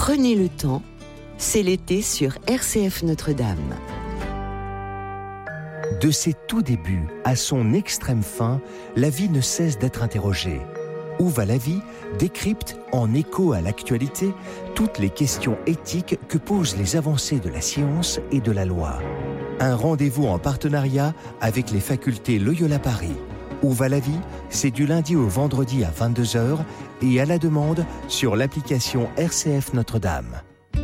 Prenez le temps, c'est l'été sur RCF Notre-Dame. De ses tout débuts à son extrême fin, la vie ne cesse d'être interrogée. Où va la vie décrypte, en écho à l'actualité, toutes les questions éthiques que posent les avancées de la science et de la loi. Un rendez-vous en partenariat avec les facultés Loyola Paris. Où va la vie? C'est du lundi au vendredi à 22h et à la demande sur l'application RCF Notre-Dame.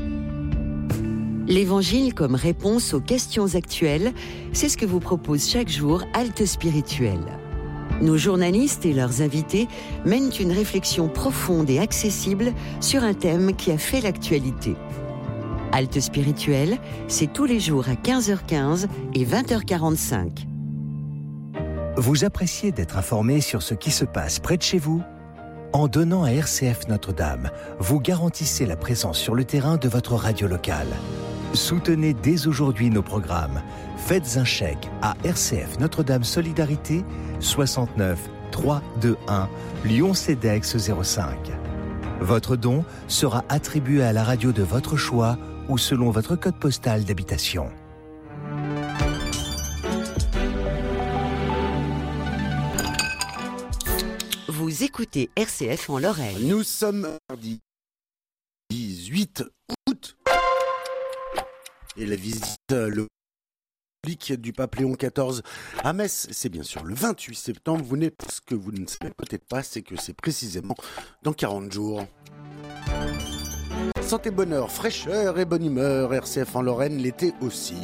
L'Évangile comme réponse aux questions actuelles, c'est ce que vous propose chaque jour Halte Spirituelle. Nos journalistes et leurs invités mènent une réflexion profonde et accessible sur un thème qui a fait l'actualité. Halte Spirituelle, c'est tous les jours à 15h15 et 20h45. Vous appréciez d'être informé sur ce qui se passe près de chez vous? En donnant à RCF Notre-Dame, vous garantissez la présence sur le terrain de votre radio locale. Soutenez dès aujourd'hui nos programmes. Faites un chèque à RCF Notre-Dame Solidarité 69 321 Lyon-Cedex 05. Votre don sera attribué à la radio de votre choix ou selon votre code postal d'habitation. Vous écoutez RCF en Lorraine. Nous sommes mardi 18 août et la visite le public du pape Léon XIV à Metz, c'est bien sûr le 28 septembre. Ce que vous ne savez peut-être pas, c'est que c'est précisément dans 40 jours. Santé, bonheur, fraîcheur et bonne humeur, RCF en Lorraine, l'été aussi.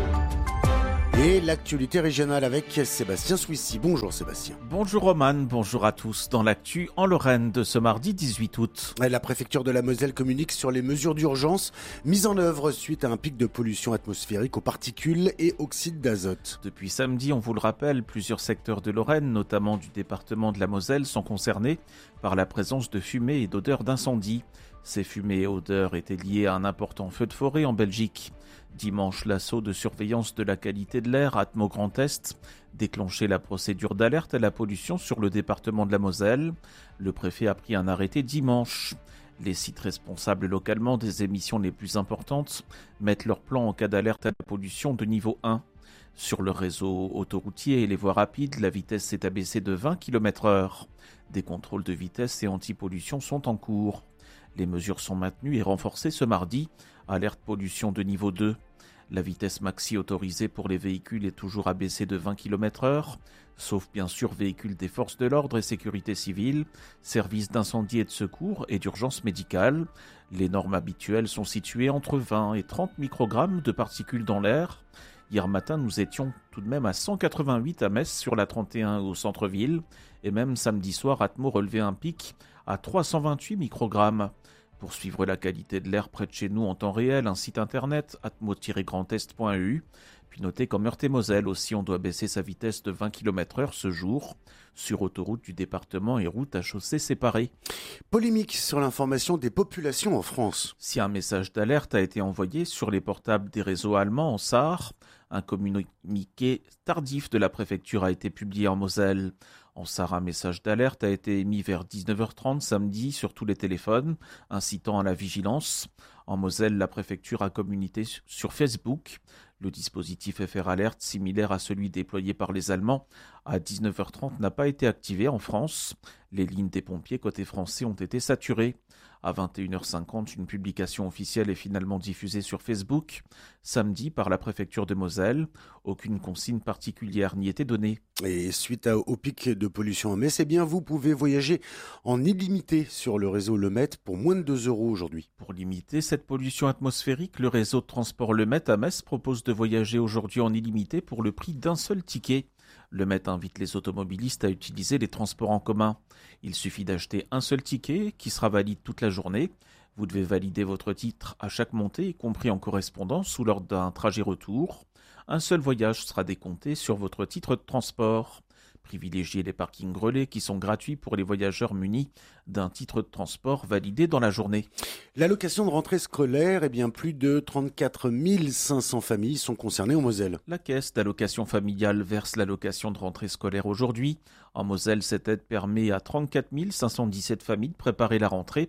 Et l'actualité régionale avec Sébastien Souissy. Bonjour Sébastien. Bonjour Roman, bonjour à tous. Dans l'actu en Lorraine de ce mardi 18 août. La préfecture de la Moselle communique sur les mesures d'urgence mises en œuvre suite à un pic de pollution atmosphérique aux particules et oxydes d'azote. Depuis samedi, on vous le rappelle, plusieurs secteurs de Lorraine, notamment du département de la Moselle, sont concernés par la présence de fumées et d'odeurs d'incendie. Ces fumées et odeurs étaient liées à un important feu de forêt en Belgique. Dimanche, l'assaut de surveillance de la qualité de l'air Atmo Grand Est déclenchait la procédure d'alerte à la pollution sur le département de la Moselle. Le préfet a pris un arrêté dimanche. Les sites responsables localement des émissions les plus importantes mettent leur plan en cas d'alerte à la pollution de niveau 1. Sur le réseau autoroutier et les voies rapides, la vitesse s'est abaissée de 20 km/h. Des contrôles de vitesse et anti-pollution sont en cours. Les mesures sont maintenues et renforcées ce mardi. Alerte pollution de niveau 2. La vitesse maxi autorisée pour les véhicules est toujours abaissée de 20 km/h, sauf bien sûr véhicules des forces de l'ordre et sécurité civile, services d'incendie et de secours et d'urgence médicale. Les normes habituelles sont situées entre 20 et 30 microgrammes de particules dans l'air. Hier matin, nous étions tout de même à 188 à Metz sur la 31 au centre-ville, et même samedi soir, Atmo relevait un pic à 328 microgrammes. Pour suivre la qualité de l'air près de chez nous en temps réel, un site internet atmo-grandest.eu. Puis notez qu'en Meurthe-et-Moselle aussi, on doit baisser sa vitesse de 20 km/h ce jour sur autoroute du département et route à chaussée séparée. Polémique sur l'information des populations en France. Si un message d'alerte a été envoyé sur les portables des réseaux allemands en Sarre, un communiqué tardif de la préfecture a été publié en Moselle. En Sarre, un message d'alerte a été émis vers 19h30 samedi sur tous les téléphones, incitant à la vigilance. En Moselle, la préfecture a communiqué sur Facebook. Le dispositif FR Alert, similaire à celui déployé par les Allemands, à 19h30 n'a pas été activé en France. Les lignes des pompiers côté français ont été saturées. À 21h50, une publication officielle est finalement diffusée sur Facebook. Samedi, par la préfecture de Moselle, aucune consigne particulière n'y était donnée. Et suite au pic de pollution à Metz, vous pouvez voyager en illimité sur le réseau Lemet pour moins de 2 € aujourd'hui. Pour limiter cette pollution atmosphérique, le réseau de transport Lemet à Metz propose de voyager aujourd'hui en illimité pour le prix d'un seul ticket. Lemet invite les automobilistes à utiliser les transports en commun. Il suffit d'acheter un seul ticket qui sera valide toute la journée. Vous devez valider votre titre à chaque montée, y compris en correspondance ou lors d'un trajet retour. Un seul voyage sera décompté sur votre titre de transport. Privilégiez les parkings relais qui sont gratuits pour les voyageurs munis d'un titre de transport validé dans la journée. L'allocation de rentrée scolaire, plus de 34 500 familles sont concernées en Moselle. La caisse d'allocation familiale verse l'allocation de rentrée scolaire aujourd'hui. En Moselle, cette aide permet à 34 517 familles de préparer la rentrée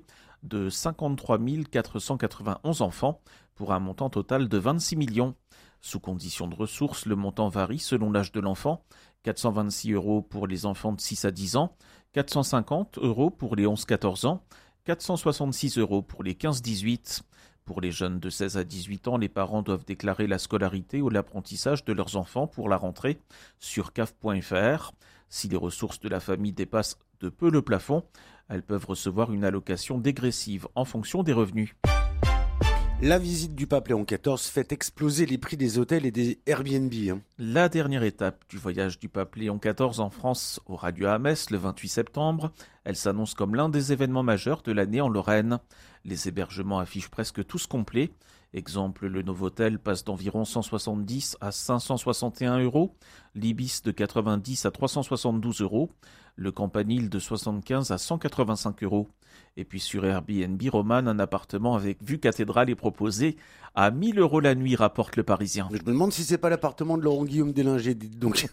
de 53 491 enfants pour un montant total de 26 millions. Sous condition de ressources, le montant varie selon l'âge de l'enfant. 426 € pour les enfants de 6 à 10 ans, 450 € pour les 11-14 ans, 466 € pour les 15-18. Pour les jeunes de 16 à 18 ans, les parents doivent déclarer la scolarité ou l'apprentissage de leurs enfants pour la rentrée sur caf.fr. Si les ressources de la famille dépassent de peu le plafond, elles peuvent recevoir une allocation dégressive en fonction des revenus. La visite du pape Léon XIV fait exploser les prix des hôtels et des Airbnb. La dernière étape du voyage du pape Léon XIV en France aura lieu à Metz le 28 septembre. Elle s'annonce comme l'un des événements majeurs de l'année en Lorraine. Les hébergements affichent presque tous complets. Exemple, le Novotel passe d'environ 170 à 561 €, l'Ibis de 90 à 372 €, le Campanile de 75 à 185 €. Et puis sur Airbnb Romane, un appartement avec vue cathédrale est proposé à 1 000 € la nuit, rapporte le Parisien. Je me demande si c'est pas l'appartement de Laurent-Guillaume Délinger, dites donc.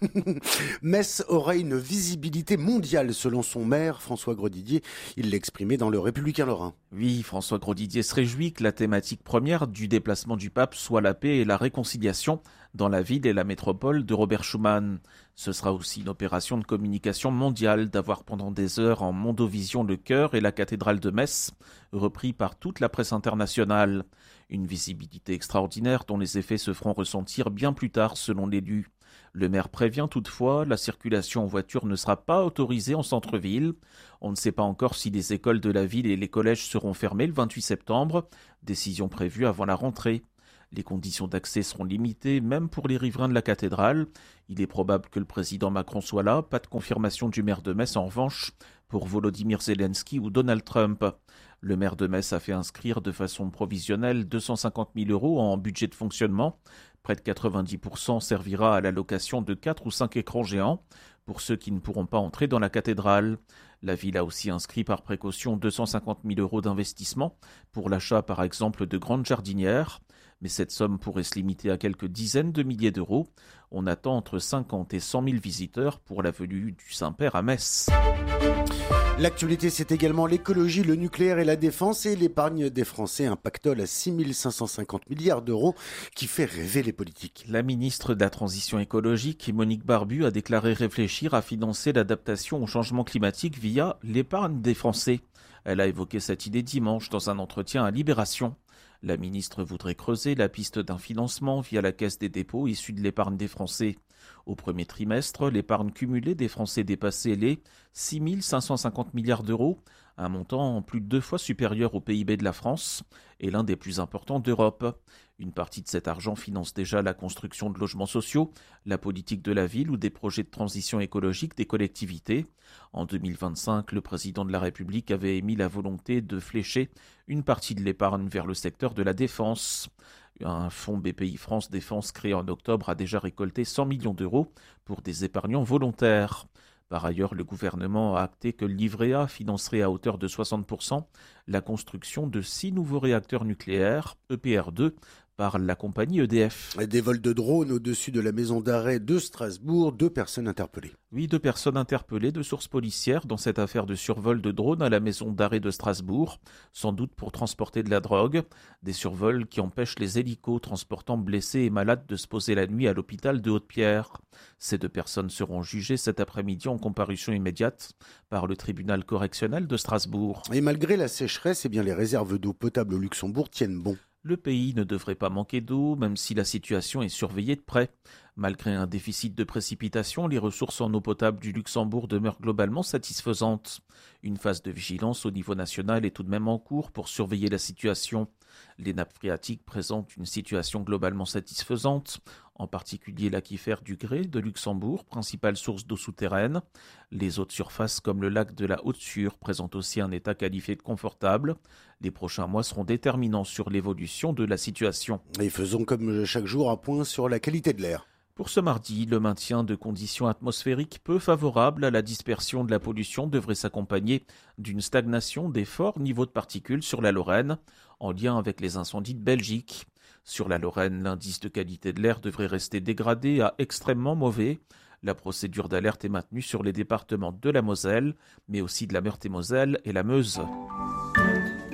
Metz aurait une visibilité mondiale selon son maire, François Grosdidier. Il l'a exprimé dans Le Républicain Lorrain. Oui, François Grosdidier se réjouit que la thématique première du déplacement du pape soit la paix et la réconciliation dans la ville et la métropole de Robert Schuman. Ce sera aussi une opération de communication mondiale d'avoir pendant des heures en mondovision le chœur et la cathédrale de Metz, repris par toute la presse internationale. Une visibilité extraordinaire dont les effets se feront ressentir bien plus tard selon l'élu. Le maire prévient toutefois, la circulation en voiture ne sera pas autorisée en centre-ville. On ne sait pas encore si les écoles de la ville et les collèges seront fermés le 28 septembre, décision prévue avant la rentrée. Les conditions d'accès seront limitées, même pour les riverains de la cathédrale. Il est probable que le président Macron soit là. Pas de confirmation du maire de Metz en revanche pour Volodymyr Zelensky ou Donald Trump. Le maire de Metz a fait inscrire de façon provisionnelle 250 000 € en budget de fonctionnement. Près de 90% servira à la location de 4 ou 5 écrans géants pour ceux qui ne pourront pas entrer dans la cathédrale. La ville a aussi inscrit par précaution 250 000 € d'investissement pour l'achat par exemple de grandes jardinières. Mais cette somme pourrait se limiter à quelques dizaines de milliers d'euros. On attend entre 50 et 100 000 visiteurs pour la venue du Saint-Père à Metz. L'actualité, c'est également l'écologie, le nucléaire et la défense et l'épargne des Français. Un pactole à 6 550 milliards d'euros qui fait rêver les politiques. La ministre de la Transition écologique, Monique Barbu, a déclaré réfléchir à financer l'adaptation au changement climatique via l'épargne des Français. Elle a évoqué cette idée dimanche dans un entretien à Libération. La ministre voudrait creuser la piste d'un financement via la Caisse des dépôts issue de l'épargne des Français. Au premier trimestre, l'épargne cumulée des Français dépassait les 6 550 milliards d'euros, un montant plus de 2 fois supérieur au PIB de la France et l'un des plus importants d'Europe. Une partie de cet argent finance déjà la construction de logements sociaux, la politique de la ville ou des projets de transition écologique des collectivités. En 2025, le président de la République avait émis la volonté de flécher une partie de l'épargne vers le secteur de la défense. Un fonds BPI France Défense créé en octobre a déjà récolté 100 millions d'euros pour des épargnants volontaires. Par ailleurs, le gouvernement a acté que le livret A financerait à hauteur de 60% la construction de 6 nouveaux réacteurs nucléaires, EPR2, par la compagnie EDF. Des vols de drones au-dessus de la maison d'arrêt de Strasbourg, 2 personnes interpellées. Oui, 2 personnes interpellées de sources policières dans cette affaire de survol de drones à la maison d'arrêt de Strasbourg, sans doute pour transporter de la drogue. Des survols qui empêchent les hélicos transportant blessés et malades de se poser la nuit à l'hôpital de Haute-Pierre. Ces 2 personnes seront jugées cet après-midi en comparution immédiate par le tribunal correctionnel de Strasbourg. Et malgré la sécheresse, les réserves d'eau potable au Luxembourg tiennent bon. Le pays ne devrait pas manquer d'eau, même si la situation est surveillée de près. Malgré un déficit de précipitations, les ressources en eau potable du Luxembourg demeurent globalement satisfaisantes. Une phase de vigilance au niveau national est tout de même en cours pour surveiller la situation. Les nappes phréatiques présentent une situation globalement satisfaisante, en particulier l'aquifère du Grès de Luxembourg, principale source d'eau souterraine. Les eaux de surface comme le lac de la Haute-Sûre présentent aussi un état qualifié de confortable. Les prochains mois seront déterminants sur l'évolution de la situation. Et faisons comme chaque jour un point sur la qualité de l'air. Pour ce mardi, le maintien de conditions atmosphériques peu favorables à la dispersion de la pollution devrait s'accompagner d'une stagnation des forts niveaux de particules sur la Lorraine, en lien avec les incendies de Belgique. Sur la Lorraine, l'indice de qualité de l'air devrait rester dégradé à extrêmement mauvais. La procédure d'alerte est maintenue sur les départements de la Moselle, mais aussi de la Meurthe-et-Moselle et la Meuse.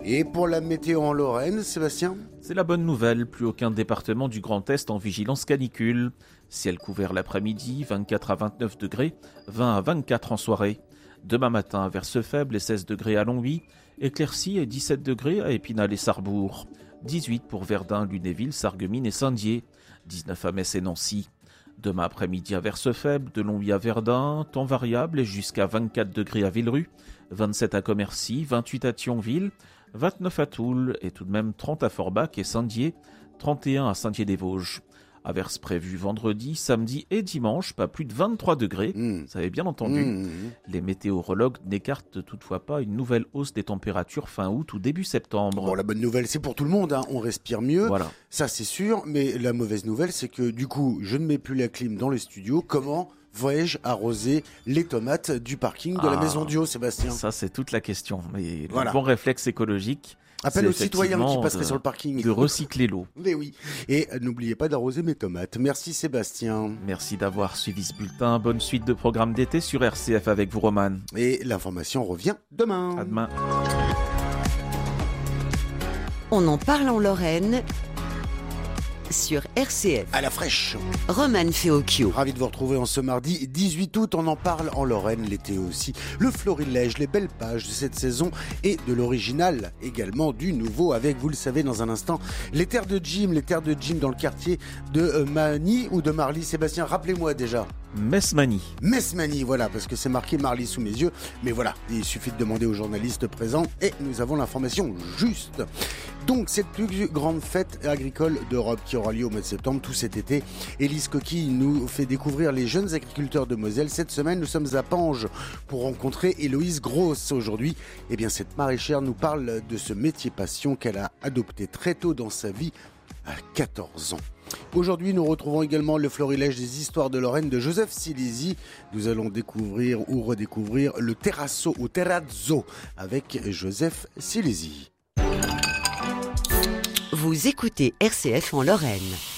Et pour la météo en Lorraine, Sébastien ? C'est la bonne nouvelle, plus aucun département du Grand Est en vigilance canicule. Ciel couvert l'après-midi, 24 à 29 degrés, 20 à 24 en soirée. Demain matin, averses faibles et 16 degrés à Longwy, éclaircies et 17 degrés à Épinal et Sarrebourg. 18 pour Verdun, Lunéville, Sarreguemines et Saint-Dié. 19 à Metz et Nancy. Demain après-midi, averses faibles, de Longwy à Verdun, temps variable et jusqu'à 24 degrés à Villerue, 27 à Commercy, 28 à Thionville, 29 à Toul et tout de même 30 à Forbach et Saint-Dié, 31 à Saint-Dié-des-Vosges. Averses prévues vendredi, samedi et dimanche, pas plus de 23 degrés, ça avait bien entendu. Les météorologues n'écartent toutefois pas une nouvelle hausse des températures fin août ou début septembre. Bon, la bonne nouvelle, c'est pour tout le monde, hein. On respire mieux, voilà. Ça c'est sûr, mais la mauvaise nouvelle, c'est que du coup, je ne mets plus la clim dans le studio. Comment vais-je arroser les tomates du parking de la Maison du Haut, Sébastien ? Ça, c'est toute la question. Mais voilà. Le bon réflexe écologique, appel aux citoyens qui passeraient sur le parking. De recycler l'eau. Mais oui. Et n'oubliez pas d'arroser mes tomates. Merci Sébastien. Merci d'avoir suivi ce bulletin. Bonne suite de programmes d'été sur RCF avec vous, Roman. Et l'information revient demain. À demain. On en parle en Lorraine sur RCF. À la fraîche. Roman Feocchio. Ravi de vous retrouver en ce mardi 18 août. On en parle en Lorraine, l'été aussi. Le florilège, les belles pages de cette saison et de l'original, également du nouveau, avec, vous le savez, dans un instant, les terres de gym dans le quartier de Mani ou de Marly. Sébastien, rappelez-moi déjà. Mesmani, voilà, parce que c'est marqué Marly sous mes yeux. Mais voilà, il suffit de demander aux journalistes présents et nous avons l'information juste. Donc, cette plus grande fête agricole d'Europe qui aura lieu au mois de septembre, tout cet été. Élise Coquille nous fait découvrir les jeunes agriculteurs de Moselle. Cette semaine, nous sommes à Pange pour rencontrer Héloïse Grosse. Aujourd'hui, eh bien, cette maraîchère nous parle de ce métier passion qu'elle a adopté très tôt dans sa vie, à 14 ans. Aujourd'hui, nous retrouvons également le florilège des histoires de Lorraine de Joseph Silesi. Nous allons découvrir ou redécouvrir le terrazzo ou terrazzo avec Joseph Silesi. Vous écoutez RCF en Lorraine.